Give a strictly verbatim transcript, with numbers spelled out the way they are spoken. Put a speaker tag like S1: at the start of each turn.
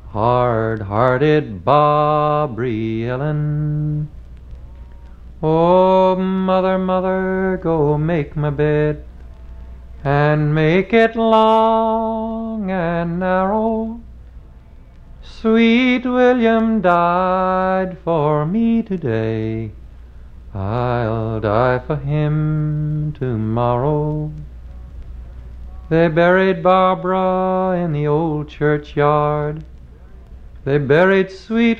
S1: hard-hearted Barbary Ellen. Oh, mother, mother, go make my bed, and make it long and narrow. Sweet William died for me today, I'll die for him tomorrow. They buried Barbara in the old churchyard, they buried sweet